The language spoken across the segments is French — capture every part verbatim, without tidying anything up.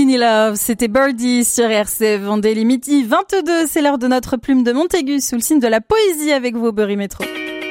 Skinny Love, c'était Birdie sur R C F Vendée, midi vingt-deux. C'est l'heure de notre plume de Montaigu sous le signe de la poésie avec vos Berry Métro.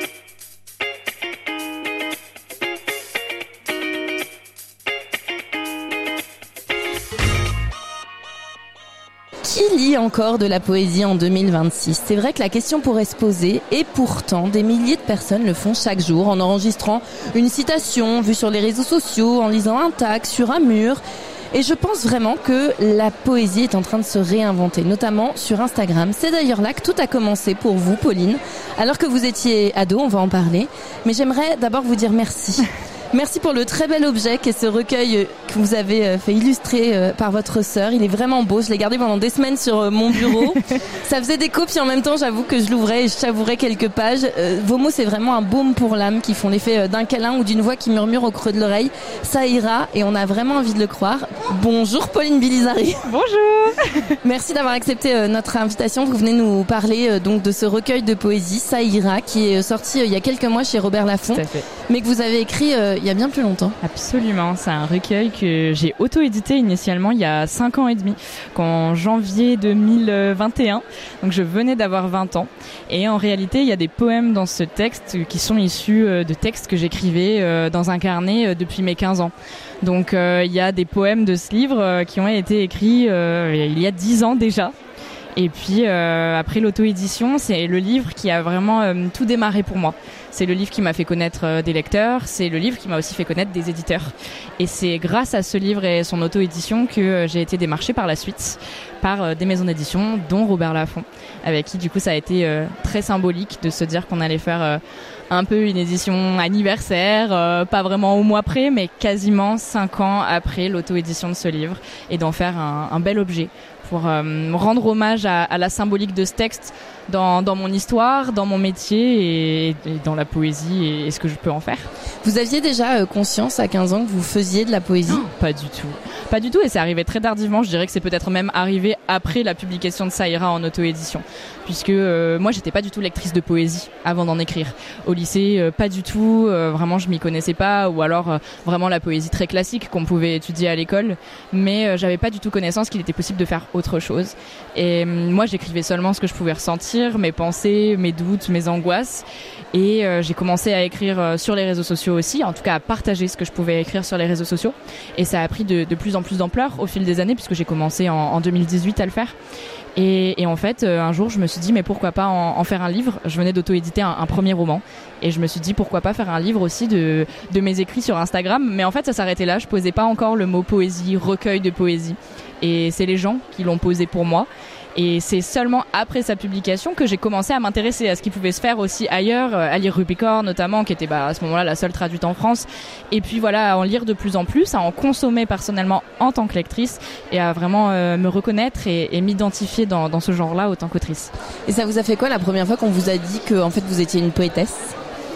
Qui lit encore de la poésie en deux mille vingt-six ? C'est vrai que la question pourrait se poser, et pourtant des milliers de personnes le font chaque jour en enregistrant une citation vue sur les réseaux sociaux, en lisant un tag sur un mur. Et je pense vraiment que la poésie est en train de se réinventer, notamment sur Instagram. C'est d'ailleurs là que tout a commencé pour vous, Pauline. Alors que vous étiez ado, on va en parler. Mais j'aimerais d'abord vous dire merci. Merci pour le très bel objet qu'est ce recueil que vous avez fait illustrer par votre sœur. Il est vraiment beau. Je l'ai gardé pendant des semaines sur mon bureau. Ça faisait des copies en même temps. J'avoue que je l'ouvrais et je savourais quelques pages. Vos mots, c'est vraiment un baume pour l'âme qui font l'effet d'un câlin ou d'une voix qui murmure au creux de l'oreille. Ça ira et on a vraiment envie de le croire. Bonjour Pauline Bilizari. Bonjour. Merci d'avoir accepté notre invitation. Vous venez nous parler donc de ce recueil de poésie, Ça ira, qui est sorti il y a quelques mois chez Robert Laffont, mais que vous avez écrit il y a bien plus longtemps. Absolument, c'est un recueil que j'ai auto-édité initialement il y a cinq ans et demi, en janvier deux mille vingt et un. Donc je venais d'avoir vingt ans. Et en réalité, il y a des poèmes dans ce texte qui sont issus de textes que j'écrivais dans un carnet depuis mes quinze ans. Donc euh, il y a des poèmes de ce livre qui ont été écrits euh, il y a dix ans déjà. Et puis euh, après l'auto-édition, c'est le livre qui a vraiment euh, tout démarré pour moi. C'est le livre qui m'a fait connaître euh, des lecteurs, c'est le livre qui m'a aussi fait connaître des éditeurs. Et c'est grâce à ce livre et son auto-édition que euh, j'ai été démarchée par la suite par euh, des maisons d'édition, dont Robert Laffont, avec qui du coup ça a été euh, très symbolique de se dire qu'on allait faire euh, un peu une édition anniversaire, euh, pas vraiment au mois près, mais quasiment cinq ans après l'auto-édition de ce livre, et d'en faire un, un bel objet pour euh, rendre hommage à, à la symbolique de ce texte dans, dans mon histoire, dans mon métier et, et dans la poésie et, et ce que je peux en faire. Vous aviez déjà euh, conscience à quinze ans que vous faisiez de la poésie ? Non, pas du tout. Pas du tout, et c'est arrivé très tardivement. Je dirais que c'est peut-être même arrivé après la publication de Ça ira en auto-édition. Puisque euh, moi, j'étais pas du tout lectrice de poésie avant d'en écrire. Au lycée, euh, pas du tout. Euh, vraiment, je m'y connaissais pas. Ou alors, euh, vraiment la poésie très classique qu'on pouvait étudier à l'école. Mais euh, j'avais pas du tout connaissance qu'il était possible de faire autre chose. Et euh, moi, j'écrivais seulement ce que je pouvais ressentir, mes pensées, mes doutes, mes angoisses. Et euh, j'ai commencé à écrire euh, sur les réseaux sociaux aussi, en tout cas à partager ce que je pouvais écrire sur les réseaux sociaux. Et ça a pris de, de plus en plus d'ampleur au fil des années, puisque j'ai commencé en, en deux mille dix-huit à le faire. Et, et en fait, euh, un jour, je me suis dit, mais pourquoi pas en, en faire un livre ? Je venais d'auto-éditer un, un premier roman. Et je me suis dit, pourquoi pas faire un livre aussi de, de mes écrits sur Instagram ? Mais en fait, ça s'arrêtait là. Je posais pas encore le mot poésie, recueil de poésie. Et c'est les gens qui l'ont posé pour moi. Et c'est seulement après sa publication que j'ai commencé à m'intéresser à ce qui pouvait se faire aussi ailleurs, à lire Rubicor notamment, qui était bah, à ce moment-là la seule traduite en France. Et puis voilà, à en lire de plus en plus, à en consommer personnellement en tant que lectrice et à vraiment euh, me reconnaître et, et m'identifier dans, dans ce genre-là autant qu'autrice. Et ça vous a fait quoi la première fois qu'on vous a dit que en fait vous étiez une poétesse ?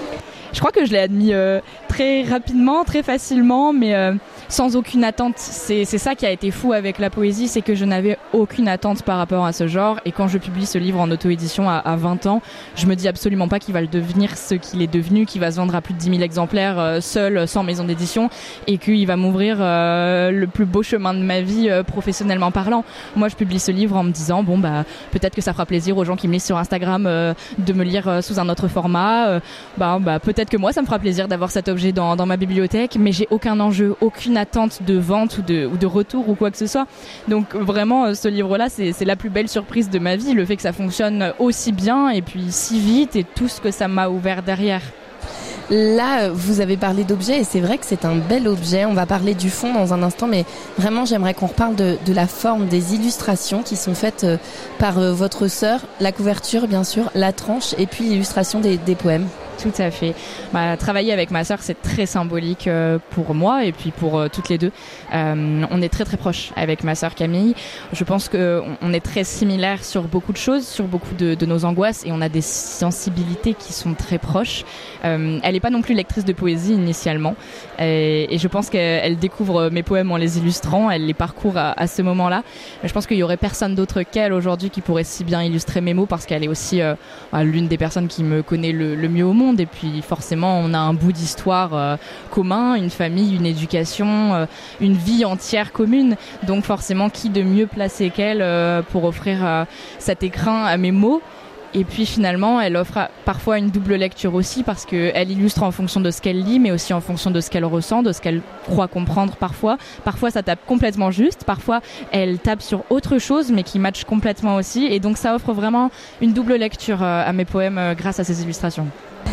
Je crois que je l'ai admis euh, très rapidement, très facilement, mais euh, sans aucune attente. C'est, c'est ça qui a été fou avec la poésie, c'est que je n'avais aucune attente par rapport à ce genre. Et quand je publie ce livre en auto-édition à, à vingt ans, je me dis absolument pas qu'il va le devenir ce qu'il est devenu, qu'il va se vendre à plus de dix mille exemplaires euh, seul, sans maison d'édition, et qu'il va m'ouvrir euh, le plus beau chemin de ma vie euh, professionnellement parlant. Moi, je publie ce livre en me disant, bon, bah peut-être que ça fera plaisir aux gens qui me lisent sur Instagram euh, de me lire euh, sous un autre format. Euh, bah, bah peut-être que moi, ça me fera plaisir d'avoir cet objet dans, dans ma bibliothèque, mais j'ai aucun enjeu, aucune attente de vente ou de, ou de retour ou quoi que ce soit. Donc vraiment, ce livre-là, c'est, c'est la plus belle surprise de ma vie, le fait que ça fonctionne aussi bien et puis si vite et tout ce que ça m'a ouvert derrière. Là, vous avez parlé d'objet et c'est vrai que c'est un bel objet. On va parler du fond dans un instant, mais vraiment, j'aimerais qu'on reparle de, de la forme des illustrations qui sont faites par votre sœur. La couverture, bien sûr, la tranche et puis l'illustration des, des poèmes. Tout à fait. Bah, travailler avec ma sœur, c'est très symbolique euh, pour moi et puis pour euh, toutes les deux. Euh, on est très très proches avec ma sœur Camille. Je pense que on est très similaires sur beaucoup de choses, sur beaucoup de, de nos angoisses et on a des sensibilités qui sont très proches. Euh, elle est pas non plus lectrice de poésie initialement et, et je pense qu'elle découvre mes poèmes en les illustrant, elle les parcourt à, à ce moment-là. Mais je pense qu'il y aurait personne d'autre qu'elle aujourd'hui qui pourrait si bien illustrer mes mots parce qu'elle est aussi euh, l'une des personnes qui me connaît le, le mieux au monde. monde et puis forcément on a un bout d'histoire euh, commun, une famille, une éducation, euh, une vie entière commune. Donc forcément, qui de mieux placé qu'elle euh, pour offrir euh, cet écrin à mes mots. Et puis finalement, elle offre parfois une double lecture aussi parce qu'elle illustre en fonction de ce qu'elle lit, mais aussi en fonction de ce qu'elle ressent, de ce qu'elle croit comprendre parfois. Parfois, ça tape complètement juste. Parfois, elle tape sur autre chose, mais qui matche complètement aussi. Et donc, ça offre vraiment une double lecture à mes poèmes grâce à ces illustrations.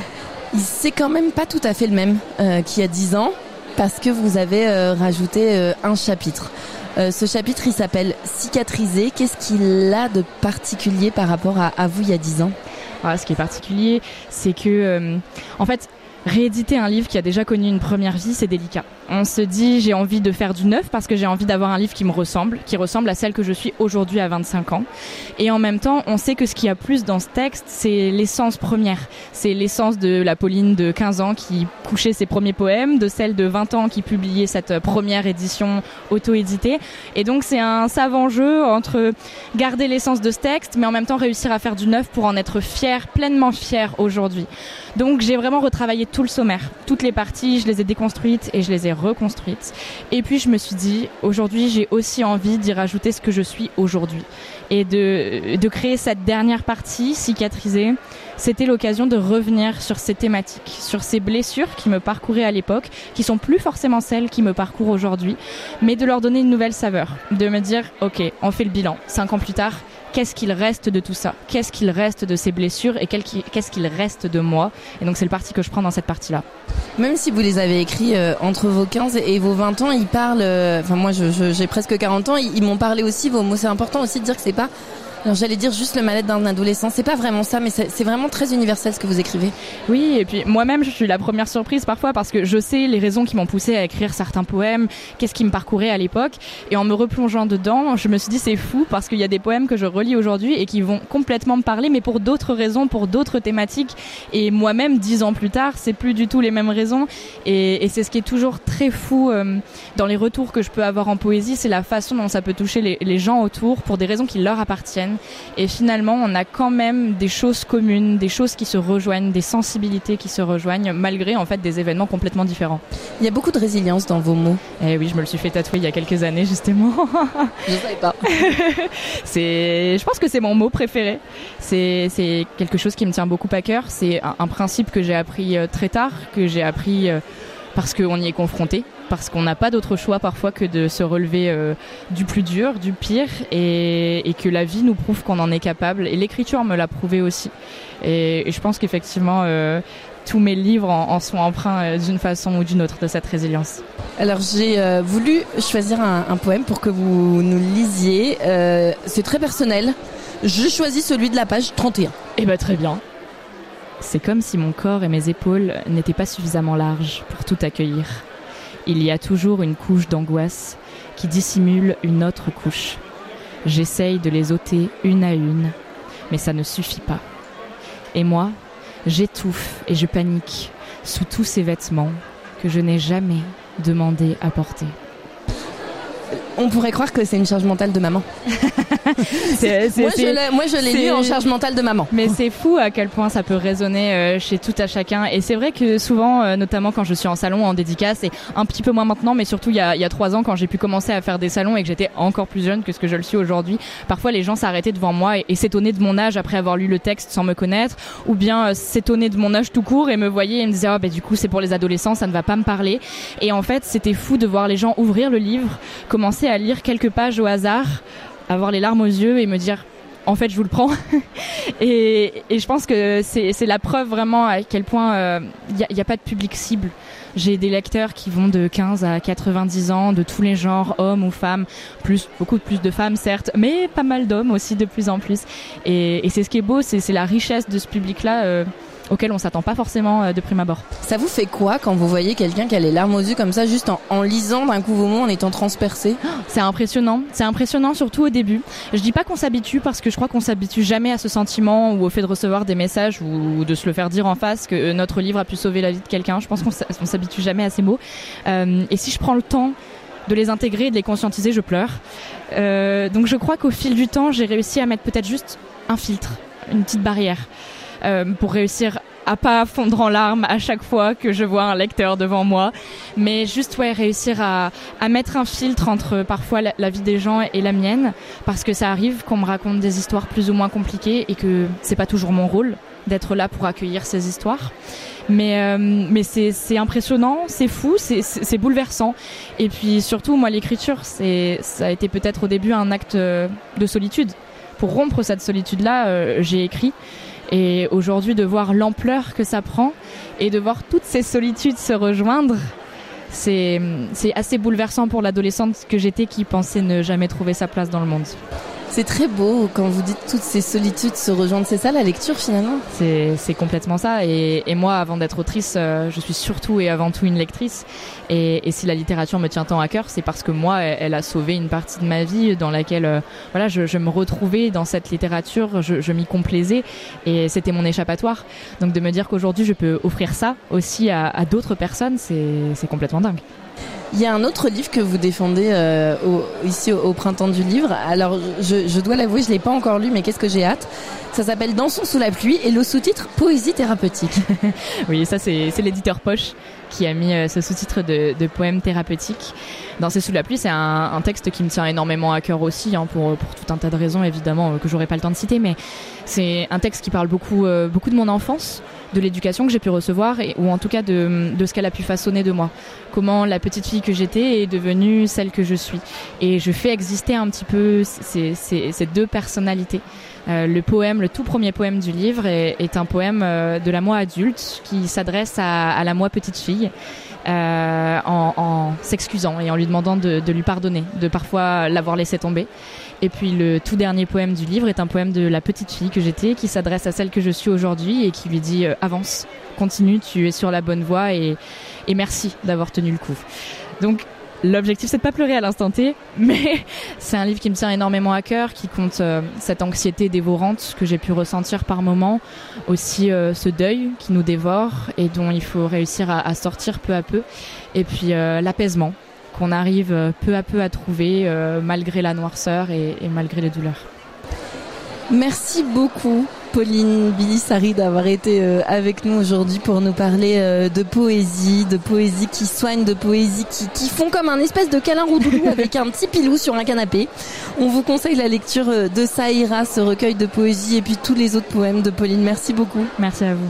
C'est quand même pas tout à fait le même euh, qu'il y a dix ans parce que vous avez euh, rajouté euh, un chapitre. Euh, ce chapitre, il s'appelle « Cicatriser ». Qu'est-ce qu'il a de particulier par rapport à, à vous il y a dix ans ? Ah, ce qui est particulier, c'est que, euh, en fait, rééditer un livre qui a déjà connu une première vie, c'est délicat. On se dit, j'ai envie de faire du neuf parce que j'ai envie d'avoir un livre qui me ressemble, qui ressemble à celle que je suis aujourd'hui à vingt-cinq ans. Et en même temps, on sait que ce qu'il y a plus dans ce texte, c'est l'essence première. C'est l'essence de la Pauline de quinze ans qui couchait ses premiers poèmes, de celle de vingt ans qui publiait cette première édition auto-éditée. Et donc, c'est un savant jeu entre garder l'essence de ce texte, mais en même temps réussir à faire du neuf pour en être fier, pleinement fier aujourd'hui. Donc, j'ai vraiment retravaillé tout le sommaire. Toutes les parties, je les ai déconstruites et je les ai reconstruites. Et puis, je me suis dit, aujourd'hui, j'ai aussi envie d'y rajouter ce que je suis aujourd'hui. Et de, de créer cette dernière partie, cicatrisée, c'était l'occasion de revenir sur ces thématiques, sur ces blessures qui me parcouraient à l'époque, qui sont plus forcément celles qui me parcourent aujourd'hui, mais de leur donner une nouvelle saveur. De me dire, ok, on fait le bilan. Cinq ans plus tard, qu'est-ce qu'il reste de tout ça ? Qu'est-ce qu'il reste de ces blessures et qu'est-ce qu'il reste de moi ? Et donc c'est le parti que je prends dans cette partie-là. Même si vous les avez écrits euh, entre vos quinze et vos vingt ans, ils parlent... Enfin euh, moi je, je, j'ai presque quarante ans, ils, ils m'ont parlé aussi, vos mots. C'est important aussi de dire que c'est pas... Alors j'allais dire juste le mal-être d'un adolescent, c'est pas vraiment ça, mais c'est, c'est vraiment très universel ce que vous écrivez. Oui, et puis moi-même je suis la première surprise parfois parce que je sais les raisons qui m'ont poussée à écrire certains poèmes, qu'est-ce qui me parcourait à l'époque, et en me replongeant dedans, je me suis dit c'est fou parce qu'il y a des poèmes que je relis aujourd'hui et qui vont complètement me parler, mais pour d'autres raisons, pour d'autres thématiques, et moi-même dix ans plus tard, c'est plus du tout les mêmes raisons, et, et c'est ce qui est toujours très fou euh, dans les retours que je peux avoir en poésie, c'est la façon dont ça peut toucher les, les gens autour pour des raisons qui leur appartiennent. Et finalement, on a quand même des choses communes, des choses qui se rejoignent, des sensibilités qui se rejoignent, malgré en fait des événements complètement différents. Il y a beaucoup de résilience dans vos mots. Eh oui, je me le suis fait tatouer il y a quelques années justement. Je savais pas. c'est, je pense que c'est mon mot préféré. C'est, c'est quelque chose qui me tient beaucoup à cœur. C'est un, un principe que j'ai appris très tard, que j'ai appris parce qu'on y est confronté. Parce qu'on n'a pas d'autre choix parfois que de se relever euh, du plus dur, du pire, et, et que la vie nous prouve qu'on en est capable. Et l'écriture me l'a prouvé aussi. Et, et je pense qu'effectivement, euh, tous mes livres en, en sont empreints euh, d'une façon ou d'une autre de cette résilience. Alors j'ai euh, voulu choisir un, un poème pour que vous nous lisiez. Euh, c'est très personnel. Je choisis celui de la page trente et un. Eh ben très bien. C'est comme si mon corps et mes épaules n'étaient pas suffisamment larges pour tout accueillir. Il y a toujours une couche d'angoisse qui dissimule une autre couche. J'essaye de les ôter une à une, mais ça ne suffit pas. Et moi, j'étouffe et je panique sous tous ces vêtements que je n'ai jamais demandé à porter. On pourrait croire que c'est une charge mentale de maman. c'est, c'est, moi, je l'ai, moi, je l'ai c'est... lu en charge mentale de maman. Mais c'est fou à quel point ça peut résonner euh, chez tout à chacun. Et c'est vrai que souvent, euh, notamment quand je suis en salon, en dédicace, et un petit peu moins maintenant, mais surtout il y a, il y a trois ans, quand j'ai pu commencer à faire des salons et que j'étais encore plus jeune que ce que je le suis aujourd'hui, parfois les gens s'arrêtaient devant moi et, et s'étonnaient de mon âge après avoir lu le texte sans me connaître, ou bien euh, s'étonnaient de mon âge tout court et me voyaient et me disaient « Ah, bah, du coup, c'est pour les adolescents, ça ne va pas me parler ». Et en fait, c'était fou de voir les gens ouvrir le livre, commencer à lire quelques pages au hasard, avoir les larmes aux yeux et me dire en fait je vous le prends. et, et je pense que c'est, c'est la preuve vraiment à quel point il n'y a, y a pas de public cible. J'ai des lecteurs qui vont de quinze à quatre-vingt-dix ans, de tous les genres, hommes ou femmes, plus, beaucoup plus de femmes certes, mais pas mal d'hommes aussi de plus en plus. Et, et c'est ce qui est beau, c'est, c'est la richesse de ce public-là euh, auquel on s'attend pas forcément de prime abord. Ça vous fait quoi quand vous voyez quelqu'un qui a les larmes aux yeux comme ça, juste en, en lisant d'un coup vos mots, en étant transpercé ? C'est impressionnant, c'est impressionnant surtout au début. Je dis pas qu'on s'habitue parce que je crois qu'on s'habitue jamais à ce sentiment ou au fait de recevoir des messages ou de se le faire dire en face que notre livre a pu sauver la vie de quelqu'un. Je pense qu'on s'habitue jamais à ces mots. Euh, et si je prends le temps de les intégrer et de les conscientiser, je pleure. Euh, donc je crois qu'au fil du temps, j'ai réussi à mettre peut-être juste un filtre, une petite barrière. Euh, pour réussir à pas fondre en larmes à chaque fois que je vois un lecteur devant moi, mais juste ouais réussir à, à mettre un filtre entre parfois la, la vie des gens et la mienne, parce que ça arrive qu'on me raconte des histoires plus ou moins compliquées et que c'est pas toujours mon rôle d'être là pour accueillir ces histoires. Mais euh, mais c'est c'est impressionnant, c'est fou, c'est, c'est c'est bouleversant. Et puis surtout, moi, l'écriture, c'est ça a été peut-être au début un acte de solitude. Pour rompre cette solitude-là, euh, j'ai écrit. Et aujourd'hui, de voir l'ampleur que ça prend et de voir toutes ces solitudes se rejoindre, c'est c'est assez bouleversant pour l'adolescente que j'étais, qui pensait ne jamais trouver sa place dans le monde. C'est très beau quand vous dites toutes ces solitudes se rejoindre. C'est ça la lecture finalement ? C'est, c'est complètement ça. Et, et moi, avant d'être autrice, euh, je suis surtout et avant tout une lectrice. Et, et si la littérature me tient tant à cœur, c'est parce que moi, elle, elle a sauvé une partie de ma vie dans laquelle euh, voilà, je, je me retrouvais dans cette littérature, je, je m'y complaisais et c'était mon échappatoire. Donc de me dire qu'aujourd'hui, je peux offrir ça aussi à, à d'autres personnes, c'est, c'est complètement dingue. Il y a un autre livre que vous défendez euh, au, ici au, au Printemps du Livre. Alors, je, je dois l'avouer, je l'ai pas encore lu, mais qu'est-ce que j'ai hâte. Ça s'appelle Dansons sous la pluie et le sous-titre Poésie thérapeutique. Oui, ça c'est, c'est l'éditeur Poche qui a mis euh, ce sous-titre de, de poème thérapeutique. Danser sous la pluie, c'est un, un texte qui me tient énormément à cœur aussi, hein, pour, pour tout un tas de raisons évidemment euh, que j'aurais pas le temps de citer, mais c'est un texte qui parle beaucoup, euh, beaucoup de mon enfance, de l'éducation que j'ai pu recevoir, et, ou en tout cas de, de ce qu'elle a pu façonner de moi. Comment la petite fille que j'étais est devenue celle que je suis. Et je fais exister un petit peu ces, ces, ces deux personnalités. Euh, le poème, le tout premier poème du livre est, est un poème euh, de la moi adulte qui s'adresse à, à la moi petite fille, euh, en, en s'excusant et en lui demandant de, de lui pardonner, de parfois l'avoir laissé tomber. Et puis le tout dernier poème du livre est un poème de la petite fille que j'étais, qui s'adresse à celle que je suis aujourd'hui et qui lui dit euh, avance, continue, tu es sur la bonne voie et, et merci d'avoir tenu le coup. Donc l'objectif, c'est de pas pleurer à l'instant T, mais c'est un livre qui me tient énormément à cœur, qui compte euh, cette anxiété dévorante que j'ai pu ressentir par moments, aussi euh, ce deuil qui nous dévore et dont il faut réussir à, à sortir peu à peu, et puis euh, l'apaisement qu'on arrive euh, peu à peu à trouver euh, malgré la noirceur et, et malgré les douleurs. Merci beaucoup Pauline Bilis-Ari d'avoir été euh, avec nous aujourd'hui pour nous parler euh, de poésie, de poésie qui soigne, de poésie qui, qui font comme un espèce de câlin roudoulou avec un petit pilou sur un canapé. On vous conseille la lecture de Ça ira, ce recueil de poésie, et puis tous les autres poèmes de Pauline. Merci beaucoup. Merci à vous.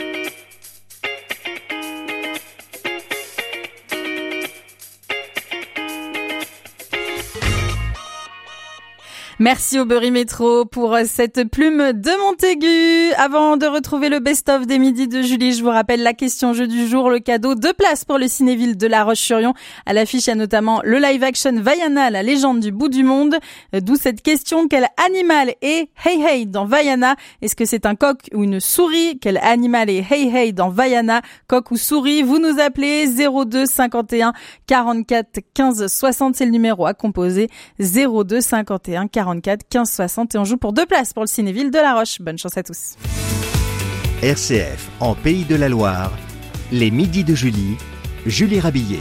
Merci au Berry Métro pour cette plume de Montaigu. Avant de retrouver le best-of des midis de Julie, je vous rappelle la question jeu du jour, le cadeau, deux places pour le Cinéville de La Roche-sur-Yon. À l'affiche, il y a notamment le live-action Vaiana, la légende du bout du monde. D'où cette question, quel animal est Hey Hey dans Vaiana? Est-ce que c'est un coq ou une souris? Quel animal est Hey Hey dans Vaiana? Coq ou souris? Vous nous appelez zéro deux cinquante et un quarante-quatre quinze soixante, c'est le numéro à composer. zéro deux cinquante et un quarante-quatre quinze soixante, et on joue pour deux places pour le Cinéville de La Roche. Bonne chance à tous. R C F en Pays de la Loire, les midis de Julie, Julie Rabillet.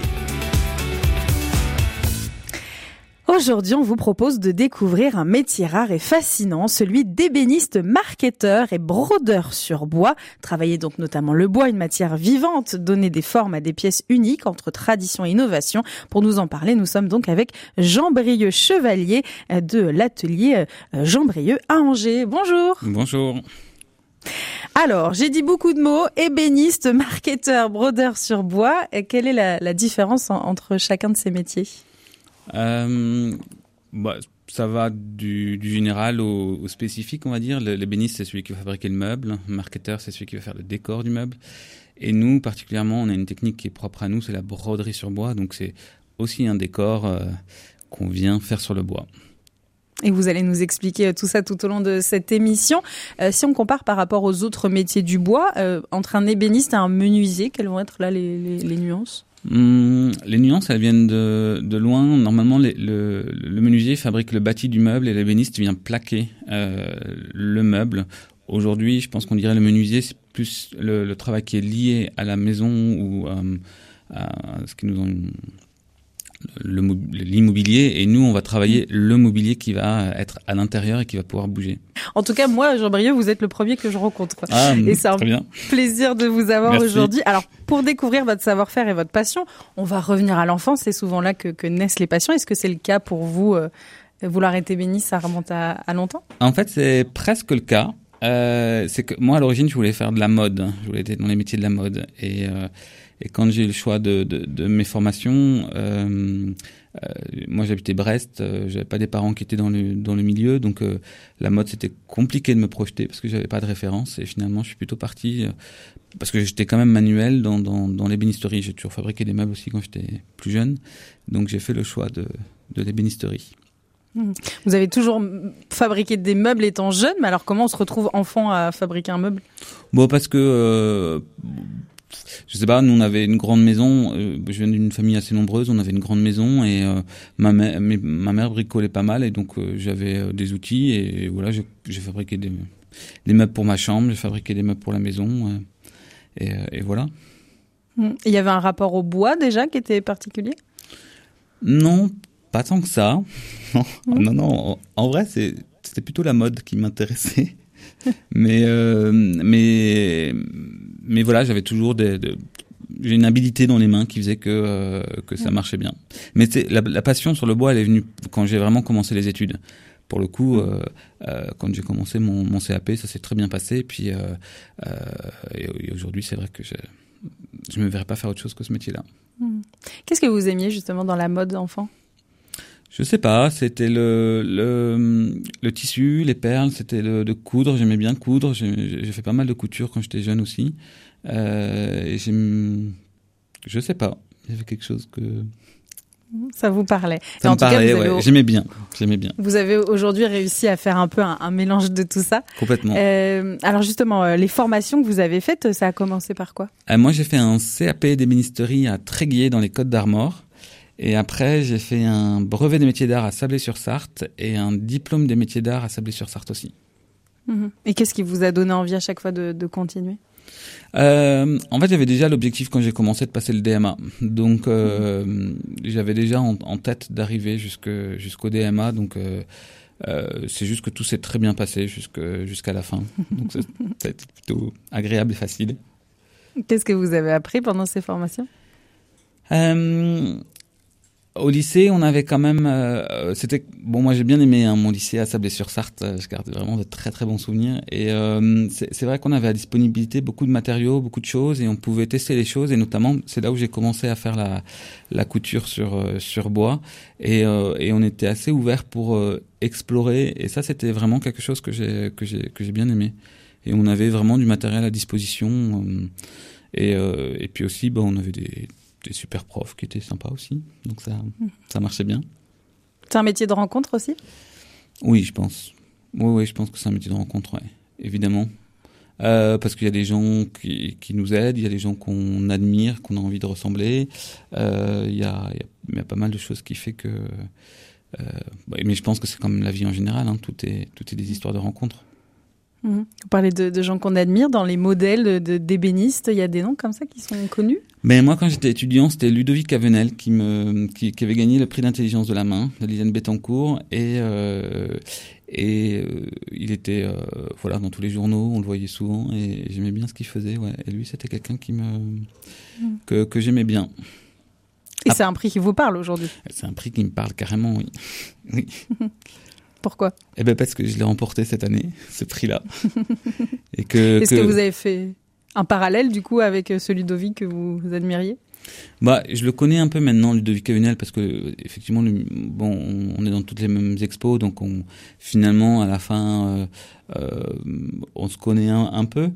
Aujourd'hui, on vous propose de découvrir un métier rare et fascinant, celui d'ébéniste marketeur et brodeur sur bois. Travailler donc notamment le bois, une matière vivante, donner des formes à des pièces uniques entre tradition et innovation. Pour nous en parler, nous sommes donc avec Jean Brieux Chevalier de l'atelier Jean Brieux à Angers. Bonjour. Bonjour. Alors, j'ai dit beaucoup de mots, ébéniste, marketeur, brodeur sur bois. Quelle est la, la différence en, entre chacun de ces métiers ? Euh, bah, ça va du, du général au, au spécifique, on va dire. L'ébéniste, c'est celui qui va fabriquer le meuble. Le marketeur, c'est celui qui va faire le décor du meuble. Et nous, particulièrement, on a une technique qui est propre à nous, c'est la broderie sur bois. Donc, c'est aussi un décor euh, qu'on vient faire sur le bois. Et vous allez nous expliquer tout ça tout au long de cette émission. Euh, si on compare par rapport aux autres métiers du bois, euh, entre un ébéniste et un menuisier, quelles vont être là les, les, les nuances ? Hum, les nuances, elles viennent de, de loin. Normalement, les, le, le menuisier fabrique le bâti du meuble et l'ébéniste vient plaquer euh, le meuble. Aujourd'hui, je pense qu'on dirait le menuisier, c'est plus le, le travail qui est lié à la maison ou euh, à ce qu'ils nous ont le, l'immobilier, et nous on va travailler le mobilier qui va être à l'intérieur et qui va pouvoir bouger. En tout cas, moi, Jean Brieuc, vous êtes le premier que je rencontre. Ah, et c'est un très bien. plaisir de vous avoir Merci. aujourd'hui. Alors, pour découvrir votre savoir-faire et votre passion, on va revenir à l'enfance. C'est souvent là que, que naissent les passions. Est-ce que c'est le cas pour vous? euh, Vouloir être ébéniste, ça remonte à, à longtemps? En fait, c'est presque le cas. Euh, c'est que moi, à l'origine, je voulais faire de la mode. Je voulais être dans les métiers de la mode. Et, euh, et quand j'ai eu le choix de, de, de mes formations, euh, euh, moi, j'habitais Brest. Euh, j'avais pas des parents qui étaient dans le dans le milieu, donc euh, la mode, c'était compliqué de me projeter parce que j'avais pas de référence. Et finalement, je suis plutôt parti euh, parce que j'étais quand même manuel dans dans, dans l'ébénisterie. J'ai toujours fabriqué des meubles aussi quand j'étais plus jeune, donc j'ai fait le choix de de l'ébénisterie. Vous avez toujours fabriqué des meubles étant jeune, mais alors comment on se retrouve enfant à fabriquer un meuble? Bon, parce que euh, je sais pas, nous on avait une grande maison. Euh, je viens d'une famille assez nombreuse. On avait une grande maison et euh, ma mère, mes, ma mère bricolait pas mal et donc euh, j'avais euh, des outils et, et voilà, j'ai, j'ai fabriqué des, des meubles pour ma chambre, j'ai fabriqué des meubles pour la maison euh, et, euh, et voilà. Il y avait un rapport au bois déjà qui était particulier? Non, pas tant que ça. Non, mmh. non, non. En, en vrai, c'est, c'était plutôt la mode qui m'intéressait. mais, euh, mais, mais voilà, j'avais toujours des, des, j'ai une habilité dans les mains qui faisait que euh, que ça marchait bien. Mais c'est, la, la passion sur le bois, elle est venue quand j'ai vraiment commencé les études. Pour le coup, euh, euh, quand j'ai commencé mon, mon C A P, ça s'est très bien passé. Et puis, euh, euh, et, et aujourd'hui, c'est vrai que je je me verrais pas faire autre chose que ce métier-là. Qu'est-ce que vous aimiez justement dans la mode enfant? Je sais pas, c'était le, le, le tissu, les perles, c'était le, de coudre, j'aimais bien coudre, j'ai, j'ai fait pas mal de couture quand j'étais jeune aussi, euh, et j'aime, je sais pas, il y avait quelque chose que... Ça vous parlait. Ça et me en parlait, tout cas, vous ouais, avez... j'aimais bien, j'aimais bien. Vous avez aujourd'hui réussi à faire un peu un, un mélange de tout ça. Complètement. Euh, alors justement, euh, les formations que vous avez faites, ça a commencé par quoi? euh, Moi, j'ai fait un C A P d'ébénisterie à Tréguier dans les Côtes d'Armor. Et après, j'ai fait un brevet des métiers d'art à Sablé-sur-Sarthe et un diplôme des métiers d'art à Sablé-sur-Sarthe aussi. Mmh. Et qu'est-ce qui vous a donné envie à chaque fois de, de continuer? euh, En fait, j'avais déjà l'objectif quand j'ai commencé de passer le D M A. Donc, euh, mmh. j'avais déjà en, en tête d'arriver jusque, jusqu'au D M A. Donc, euh, euh, c'est juste que tout s'est très bien passé jusque, jusqu'à la fin. Donc, ça, ça a été plutôt agréable et facile. Qu'est-ce que vous avez appris pendant ces formations? euh, Au lycée, on avait quand même, euh, c'était bon. Moi, j'ai bien aimé hein, mon lycée à Sablé-sur-Sarthe. Je garde vraiment de très très bons souvenirs. Et euh, c'est, c'est vrai qu'on avait à disponibilité beaucoup de matériaux, beaucoup de choses, et on pouvait tester les choses. Et notamment, c'est là où j'ai commencé à faire la la couture sur euh, sur bois. Et euh, et on était assez ouvert pour euh, explorer. Et ça, c'était vraiment quelque chose que j'ai que j'ai que j'ai bien aimé. Et on avait vraiment du matériel à disposition. Euh, et euh, et puis aussi, bah, on avait des des super profs qui étaient sympas aussi, donc ça, ça marchait bien. C'est un métier de rencontre aussi? Oui, je pense. Oui, oui, je pense que c'est un métier de rencontre, ouais, évidemment. Euh, parce qu'il y a des gens qui, qui nous aident, il y a des gens qu'on admire, qu'on a envie de ressembler. Euh, il y a, il y a, il y a pas mal de choses qui fait que. Euh, mais je pense que c'est comme la vie en général, hein, tout est, tout est des histoires de rencontres. Mmh. Vous parlez de, de gens qu'on admire dans les modèles de, de, d'ébénistes. Il y a des noms comme ça qui sont connus? Mais moi, quand j'étais étudiant, c'était Ludovic Avenel qui me qui, qui avait gagné le prix d'intelligence de la main de Liliane Bettencourt et euh, et euh, il était euh, voilà dans tous les journaux, on le voyait souvent et j'aimais bien ce qu'il faisait. Ouais. Et lui, c'était quelqu'un qui me mmh. que que j'aimais bien. Et ah, c'est un prix qui vous parle aujourd'hui? C'est un prix qui me parle carrément, oui. Oui. Pourquoi? Eh ben parce que je l'ai remporté cette année, ce prix-là. Et que, Est-ce que... que vous avez fait un parallèle du coup avec ce Ludovic que vous, vous admiriez? Bah, je le connais un peu maintenant, Ludovic Avenel, parce que effectivement, lui, bon, on est dans toutes les mêmes expos, donc on, finalement, à la fin, euh, euh, on se connaît un, un peu.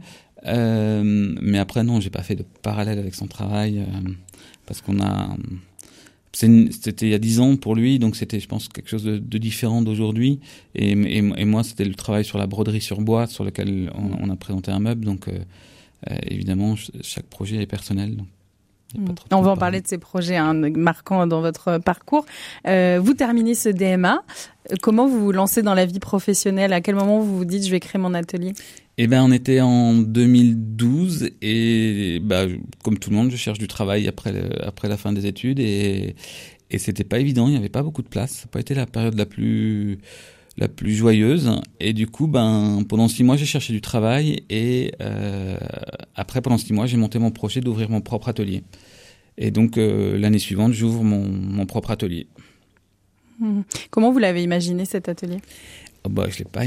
Euh, mais après, non, j'ai pas fait de parallèle avec son travail, euh, parce qu'on a. C'est une, c'était il y a dix ans pour lui, donc c'était, je pense, quelque chose de, de différent d'aujourd'hui. Et, et, et moi, c'était le travail sur la broderie sur bois, sur lequel on, on a présenté un meuble. Donc, euh, euh, évidemment, chaque projet est personnel. Donc mmh. On va en parler de ces projets hein, marquants dans votre parcours. Euh, vous terminez ce D M A. Comment vous vous lancez dans la vie professionnelle? À quel moment vous vous dites, je vais créer mon atelier? Eh ben, on était en deux mille douze et bah, comme tout le monde, je cherche du travail après le, après la fin des études et et c'était pas évident, il n'y avait pas beaucoup de place, ça n'a pas été la période la plus la plus joyeuse, et du coup ben pendant six mois j'ai cherché du travail, et euh, après pendant six mois j'ai monté mon projet d'ouvrir mon propre atelier, et donc euh, l'année suivante j'ouvre mon, mon propre atelier. Mmh. Comment vous l'avez imaginé cet atelier? Oh bah je l'ai pas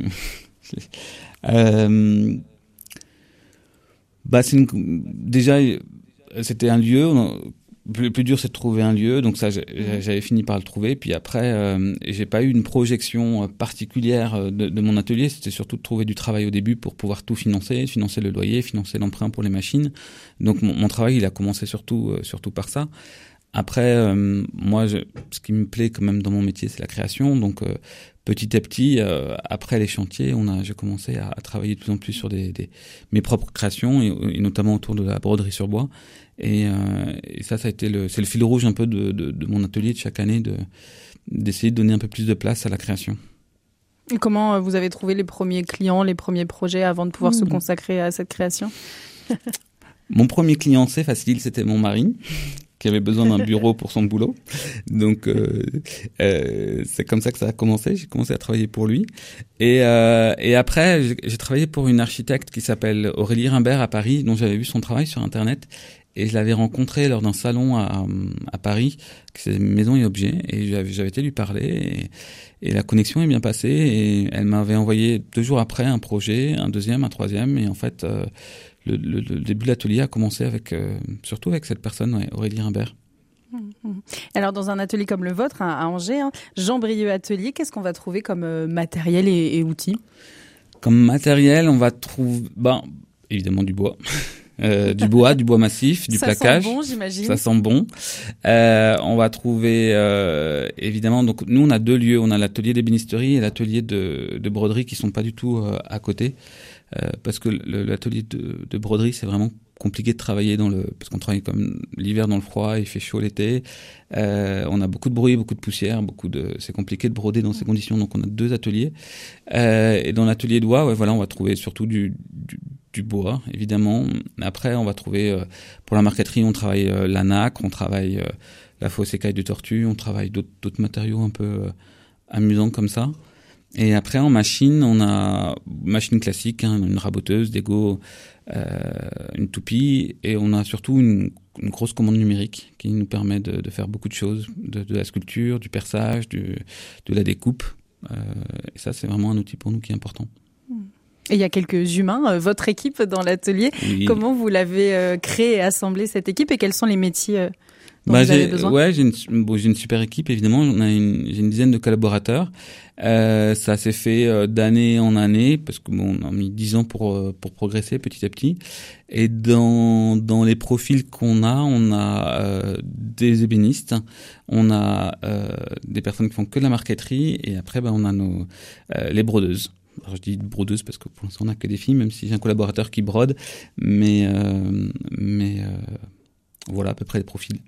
euh, bah c'est une... déjà c'était un lieu. Le plus dur, c'est de trouver un lieu. Donc ça, j'avais fini par le trouver. Puis après, euh, j'ai pas eu une projection particulière de, de mon atelier. C'était surtout de trouver du travail au début pour pouvoir tout financer, financer le loyer, financer l'emprunt pour les machines. Donc mon, mon travail, il a commencé surtout, euh, surtout par ça. Après, euh, moi, je, ce qui me plaît quand même dans mon métier, c'est la création. Donc euh, petit à petit, euh, après les chantiers, on a, j'ai commencé à, à travailler de plus en plus sur des, des mes propres créations, et, et notamment autour de la broderie sur bois. Et, euh, et ça, ça a été le, c'est le fil rouge un peu de, de, de mon atelier de chaque année, de d'essayer de donner un peu plus de place à la création. Et comment vous avez trouvé les premiers clients, les premiers projets avant de pouvoir mmh. se consacrer à cette création? Mon premier client, c'est facile, c'était mon mari, qui avait besoin d'un bureau pour son boulot. Donc, euh, euh, c'est comme ça que ça a commencé. J'ai commencé à travailler pour lui. Et, euh, et après, j'ai, j'ai travaillé pour une architecte qui s'appelle Aurélie Rimbert à Paris, dont j'avais vu son travail sur Internet. Et je l'avais rencontrée lors d'un salon à, à Paris, qui c'est Maison et Objets. Et j'avais, j'avais été lui parler. Et, et la connexion est bien passée. Et elle m'avait envoyé deux jours après un projet, un deuxième, un troisième. Et en fait... Euh, Le, le, le début de l'atelier a commencé avec, euh, surtout avec cette personne, ouais, Aurélie Rimbert. Alors, dans un atelier comme le vôtre, hein, à Angers, hein, Jean Brieuc Atelier, qu'est-ce qu'on va trouver comme euh, matériel et, et outils? Comme matériel, on va trouver, ben, évidemment du bois. Euh, du bois, du bois massif, du ça plaquage. Ça sent bon, j'imagine. Ça sent bon. Euh, on va trouver, euh, évidemment, donc nous on a deux lieux. On a l'atelier d'ébénisterie et l'atelier de, de broderie qui sont pas du tout euh, à côté. Euh, parce que le, l'atelier de, de broderie, c'est vraiment compliqué de travailler dans le, parce qu'on travaille comme l'hiver dans le froid, il fait chaud l'été. Euh, on a beaucoup de bruit, beaucoup de poussière, beaucoup de, c'est compliqué de broder dans ces conditions. Donc on a deux ateliers. Euh, et dans l'atelier de bois, ouais, voilà, on va trouver surtout du, du, du bois, évidemment. Après, on va trouver, euh, pour la marqueterie, on travaille euh, la nacre, on travaille euh, la fausse écaille de tortue, on travaille d'autres, d'autres matériaux un peu euh, amusants comme ça. Et après, en machine, on a machine classique, hein, une raboteuse, Dego, euh, une toupie, et on a surtout une, une grosse commande numérique qui nous permet de, de faire beaucoup de choses, de, de la sculpture, du perçage, du, de la découpe. Euh, et ça, c'est vraiment un outil pour nous qui est important. Et il y a quelques humains, euh, votre équipe dans l'atelier. Oui. Comment vous l'avez euh, créé et assemblé cette équipe, et quels sont les métiers euh, dont bah, vous avez besoin? Ouais, j'ai une, bon, j'ai une super équipe, évidemment. On a une, j'ai une dizaine de collaborateurs. Euh, ça s'est fait euh, d'année en année parce que bon, on a mis dix ans pour euh, pour progresser petit à petit. Et dans dans les profils qu'on a, on a euh, des ébénistes, on a euh, des personnes qui font que de la marqueterie, et après, bah, on a nos euh, les brodeuses. Alors je dis brodeuse parce que pour l'instant on n'a que des filles, même si j'ai un collaborateur qui brode, mais euh, mais euh, voilà à peu près les profils.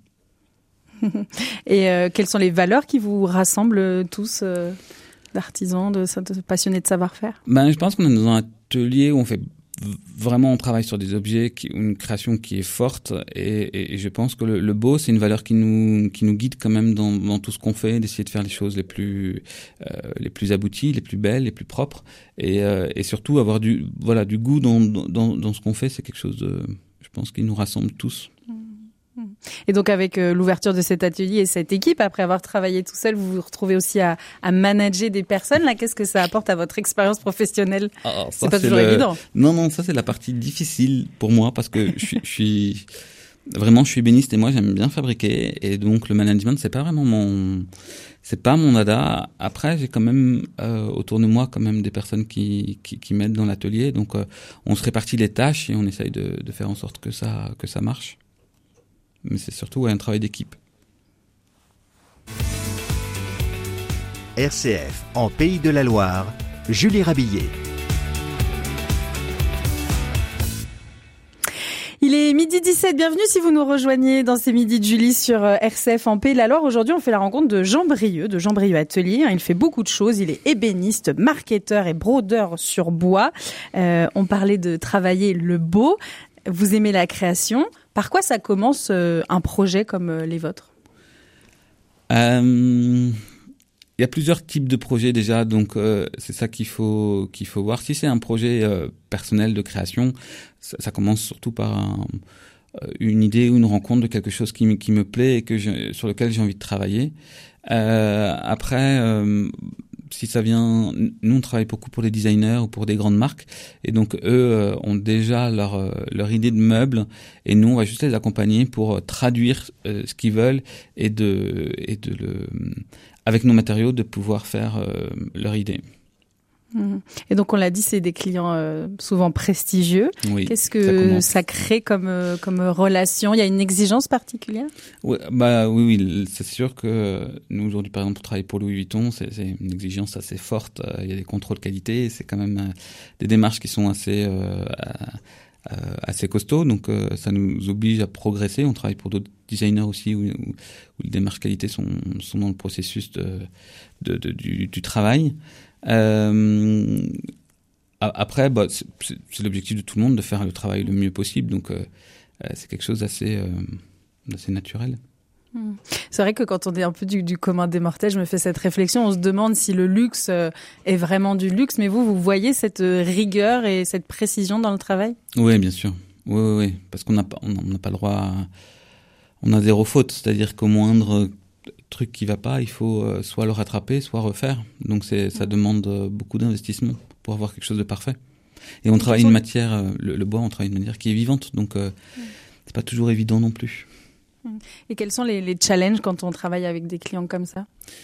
Et euh, quelles sont les valeurs qui vous rassemblent tous, euh, d'artisans, de, de passionnés de savoir-faire? Ben, je pense qu'on est dans un atelier où on fait vraiment, on travaille sur des objets, qui, une création qui est forte, et, et, et je pense que le, le beau, c'est une valeur qui nous qui nous guide quand même dans, dans tout ce qu'on fait, d'essayer de faire les choses les plus euh, les plus abouties, les plus belles, les plus propres, et, euh, et surtout avoir du voilà du goût dans dans dans ce qu'on fait. C'est quelque chose de, je pense, qui nous rassemble tous. Et donc avec euh, l'ouverture de cet atelier et cette équipe, après avoir travaillé tout seul, vous vous retrouvez aussi à, à manager des personnes. Là, qu'est-ce que ça apporte à votre expérience professionnelle? Alors, ça, c'est pas c'est toujours le... évident. Non, non, ça c'est la partie difficile pour moi parce que je suis, je suis vraiment, je suis ébéniste et moi j'aime bien fabriquer, et donc le management c'est pas vraiment mon, c'est pas mon dada. Après, j'ai quand même euh, autour de moi quand même des personnes qui qui, qui m'aident dans l'atelier, donc euh, on se répartit les tâches et on essaye de, de faire en sorte que ça que ça marche. Mais c'est surtout ouais, un travail d'équipe. R C F en Pays de la Loire, Julie Rabillet. Il est midi dix-sept, bienvenue si vous nous rejoignez dans ces midis de Julie sur R C F en Pays de la Loire. Aujourd'hui, on fait la rencontre de Jean Brieuc, de Jean Brieuc Atelier. Il fait beaucoup de choses, il est ébéniste, marketeur et brodeur sur bois. Euh, on parlait de travailler le beau. Vous aimez la création. Par quoi ça commence euh, un projet comme euh, les vôtres? Euh, il y a plusieurs types de projets déjà, donc euh, c'est ça qu'il faut qu'il faut voir. Si c'est un projet euh, personnel de création, ça, ça commence surtout par un, une idée ou une rencontre de quelque chose qui, m- qui me plaît et que je, sur lequel j'ai envie de travailler. Euh, après, euh, si ça vient, nous on travaille beaucoup pour des designers ou pour des grandes marques, et donc eux euh, ont déjà leur euh, leur idée de meubles, et nous on va juste les accompagner pour euh, traduire euh, ce qu'ils veulent et de et de le avec nos matériaux de pouvoir faire euh, leur idée. Et donc on l'a dit, c'est des clients euh, souvent prestigieux. Oui, Qu'est-ce que ça, ça crée comme euh, comme relation? Il y a une exigence particulière? Ouais, bah oui, oui, c'est sûr que nous aujourd'hui, par exemple, pour travailler pour Louis Vuitton, c'est, c'est une exigence assez forte. Il y a des contrôles qualité, c'est quand même euh, des démarches qui sont assez euh, euh, assez costauds. Donc euh, ça nous oblige à progresser. On travaille pour d'autres designers aussi où, où, où les démarches qualité sont sont dans le processus de, de, de du, du travail. Euh, après, bah, c'est, c'est l'objectif de tout le monde de faire le travail le mieux possible, donc euh, c'est quelque chose d'assez, euh, d'assez naturel. Mmh. C'est vrai que quand on est un peu du, du commun des mortels, je me fais cette réflexion, on se demande si le luxe est vraiment du luxe, mais vous, vous voyez cette rigueur et cette précision dans le travail? Oui, bien sûr. Oui, oui, oui. Parce qu'on n'a pas, on n'a pas le droit à... On a zéro faute, c'est-à-dire qu'au moindre truc qui va pas, il faut euh, soit le rattraper, soit refaire. Donc c'est, ça demande euh, beaucoup d'investissement pour avoir quelque chose de parfait. Et on et travaille une matière, euh, le, le bois, on travaille une matière qui est vivante, donc euh, mmh. c'est pas toujours évident non plus. Et quels sont les, les challenges quand on travaille avec des clients comme ça?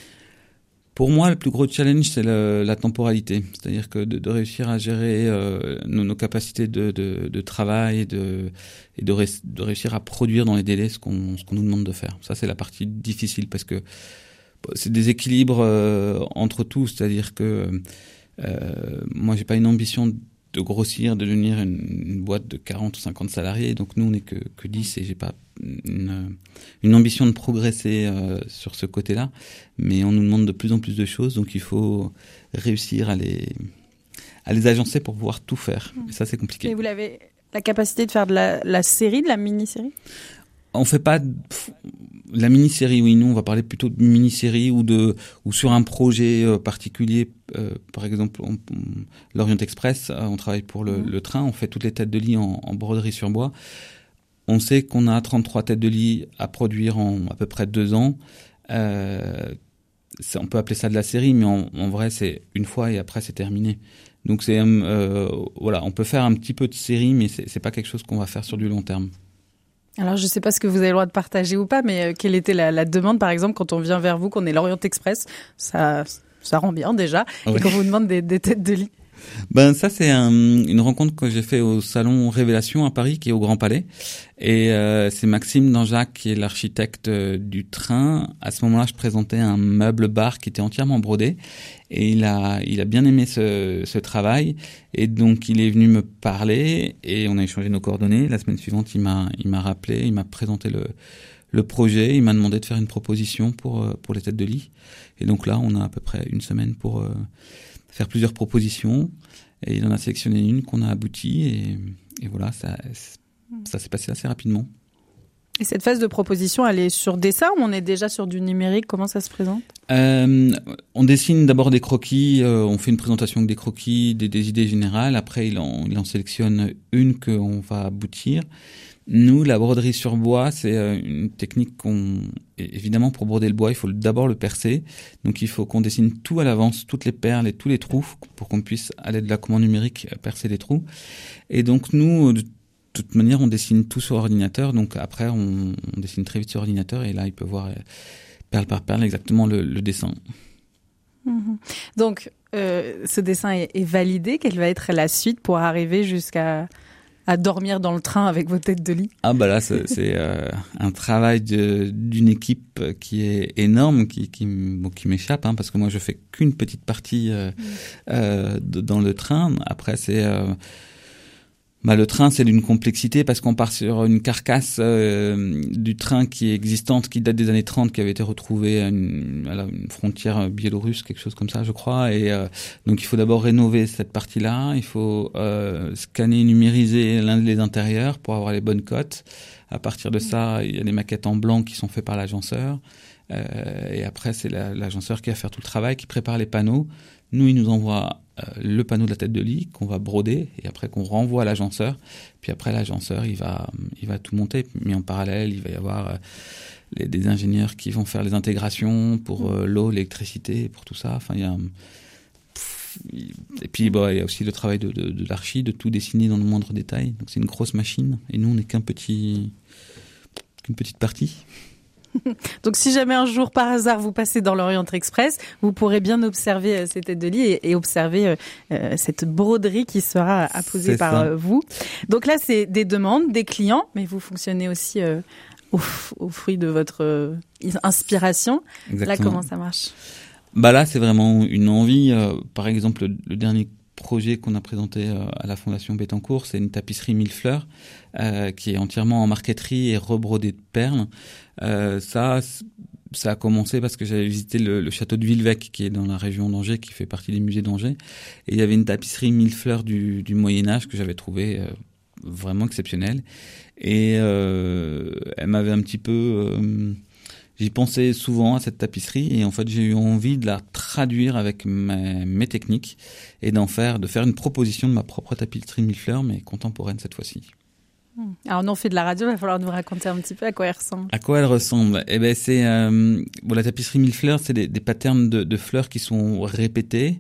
Pour moi, le plus gros challenge, c'est le, la temporalité. C'est-à-dire que de, de réussir à gérer euh, nos, nos capacités de, de, de travail et, de, et de, ré, de réussir à produire dans les délais ce qu'on, ce qu'on nous demande de faire. Ça, c'est la partie difficile parce que c'est des équilibres euh, entre tout. C'est-à-dire que euh, moi, j'ai pas une ambition de grossir, de devenir une, une boîte de quarante ou cinquante salariés. Donc nous, on n'est que, que dix et j'ai pas une, une ambition de progresser euh, sur ce côté-là. Mais on nous demande de plus en plus de choses, donc il faut réussir à les, à les agencer pour pouvoir tout faire. Et ça, c'est compliqué. Et vous avez la capacité de faire de la, la série, de la mini-série? On fait pas de, la mini-série, oui, nous on va parler plutôt de mini-série ou de ou sur un projet euh, particulier. Euh, par exemple, on, on, l'Orient Express, euh, on travaille pour le, mmh. le train, on fait toutes les têtes de lit en, en broderie sur bois. On sait qu'on a trente-trois têtes de lit à produire en à peu près deux ans. Euh, on peut appeler ça de la série, mais en, en vrai c'est une fois et après c'est terminé. Donc c'est euh, voilà, on peut faire un petit peu de série, mais c'est, c'est pas quelque chose qu'on va faire sur du long terme. Alors, je ne sais pas ce que vous avez le droit de partager ou pas, mais euh, quelle était la, la demande, par exemple, quand on vient vers vous, qu'on est l'Orient Express? Ça, ça rend bien déjà. Ouais. Et qu'on vous demande des, des têtes de lit. Ben ça c'est un, une rencontre que j'ai fait au salon Révélation à Paris, qui est au Grand Palais, et euh, c'est Maxime Danjac qui est l'architecte euh, du train. À ce moment-là, je présentais un meuble bar qui était entièrement brodé, et il a il a bien aimé ce, ce travail, et donc il est venu me parler et on a échangé nos coordonnées. La semaine suivante, il m'a il m'a rappelé, il m'a présenté le le projet, il m'a demandé de faire une proposition pour pour les têtes de lit, et donc là, on a à peu près une semaine pour euh, faire plusieurs propositions, et il en a sélectionné une qu'on a aboutie, et, et voilà, ça, ça s'est passé assez rapidement. Et cette phase de proposition, elle est sur dessin ou on est déjà sur du numérique? Comment ça se présente? euh, On dessine d'abord des croquis, euh, on fait une présentation avec des croquis, des, des idées générales, après il en, il en sélectionne une qu'on va aboutir. Nous, la broderie sur bois, c'est une technique qu'on... Évidemment, pour broder le bois, il faut d'abord le percer. Donc, il faut qu'on dessine tout à l'avance, toutes les perles et tous les trous, pour qu'on puisse, à l'aide de la commande numérique, percer les trous. Et donc, nous, de toute manière, on dessine tout sur ordinateur. Donc, après, on, on dessine très vite sur ordinateur. Et là, il peut voir perle par perle exactement le, le dessin. Mmh. Donc, euh, ce dessin est, est validé. Quelle va être la suite pour arriver jusqu'à... à dormir dans le train avec vos têtes de lit? Ah bah là c'est, c'est euh, un travail de, d'une équipe qui est énorme, qui qui, bon, qui m'échappe, hein, parce que moi je fais qu'une petite partie euh, mmh. euh, de, dans le train. Après c'est euh, bah le train c'est d'une complexité parce qu'on part sur une carcasse euh, du train qui est existante, qui date des années trente, qui avait été retrouvée à une, à la, une frontière biélorusse, quelque chose comme ça je crois, et euh, donc il faut d'abord rénover cette partie-là, il faut euh, scanner, numériser l'un des intérieurs pour avoir les bonnes cotes. À partir de ça, il y a des maquettes en blanc qui sont faites par l'agenceur. Euh, et après, c'est la, l'agenceur qui va faire tout le travail, qui prépare les panneaux. Nous, il nous envoie euh, le panneau de la tête de lit qu'on va broder et après qu'on renvoie à l'agenceur. Puis après, l'agenceur, il va, il va tout monter. Mais en parallèle, il va y avoir euh, les, des ingénieurs qui vont faire les intégrations pour euh, l'eau, l'électricité, pour tout ça. Enfin, il y a... Pff, et puis, bon, il y a aussi le travail de, de, de l'archi, de tout dessiner dans le moindre détail. Donc, c'est une grosse machine. Et nous, on n'est qu'un petit, qu'une petite partie. Donc, si jamais un jour, par hasard, vous passez dans l'Orient Express, vous pourrez bien observer euh, ces têtes de lit et, et observer euh, cette broderie qui sera apposée C'est par euh, vous. Donc là, c'est des demandes, des clients, mais vous fonctionnez aussi euh, au, au fruit de votre euh, inspiration. Exactement. Là, comment ça marche ? Bah là, c'est vraiment une envie. Euh, par exemple, le, le dernier projet qu'on a présenté euh, à la Fondation Bettencourt, c'est une tapisserie mille fleurs euh, qui est entièrement en marqueterie et rebrodée de perles. Euh, ça, ça a commencé parce que j'avais visité le, le château de Villevêque, qui est dans la région d'Angers, qui fait partie des musées d'Angers. Et il y avait une tapisserie mille fleurs du, du Moyen-Âge que j'avais trouvée euh, vraiment exceptionnelle. Et euh, elle m'avait un petit peu... Euh, J'y pensais souvent à cette tapisserie et en fait j'ai eu envie de la traduire avec mes, mes techniques et d'en faire, de faire une proposition de ma propre tapisserie mille fleurs, mais contemporaine cette fois-ci. Alors nous on fait de la radio, il va falloir nous raconter un petit peu à quoi elle ressemble. À quoi elle ressemble ? Eh ben c'est euh, bon, la tapisserie mille fleurs, c'est des, des patterns de, de fleurs qui sont répétés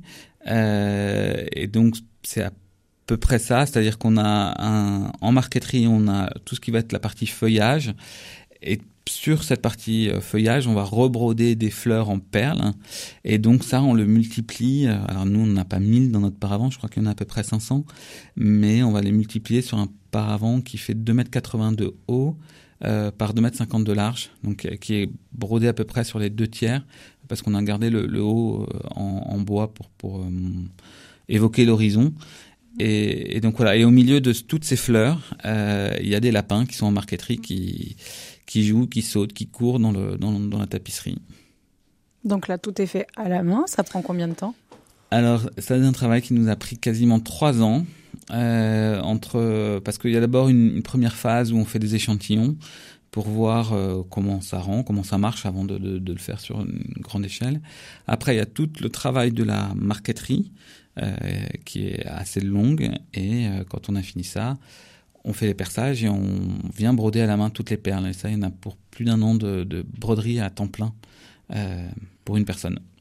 euh, et donc c'est à peu près ça, c'est-à-dire qu'on a un, en marqueterie on a tout ce qui va être la partie feuillage et sur cette partie feuillage, on va rebroder des fleurs en perles. Et donc ça, on le multiplie. Alors nous, on n'a pas mille dans notre paravent. Je crois qu'il y en a à peu près cinq cents. Mais on va les multiplier sur un paravent qui fait deux mètres quatre-vingts de haut euh, par deux mètres cinquante de large. Donc qui est brodé à peu près sur les deux tiers. Parce qu'on a gardé le, le haut en, en bois pour, pour euh, évoquer l'horizon. Et, et donc voilà. Et au milieu de toutes ces fleurs, euh, il y a des lapins qui sont en marqueterie qui... qui jouent, qui sautent, qui courent dans, le, dans, dans la tapisserie. Donc là, tout est fait à la main. Ça prend combien de temps ? Alors, ça, c'est un travail qui nous a pris quasiment trois ans. Euh, entre, parce qu'il y a d'abord une, une première phase où on fait des échantillons pour voir euh, comment ça rend, comment ça marche avant de, de, de le faire sur une grande échelle. Après, il y a tout le travail de la marqueterie euh, qui est assez longue. Et euh, quand on a fini ça, on fait les perçages et on vient broder à la main toutes les perles. Et ça, il y en a pour plus d'un an de, de broderie à temps plein euh, pour une personne.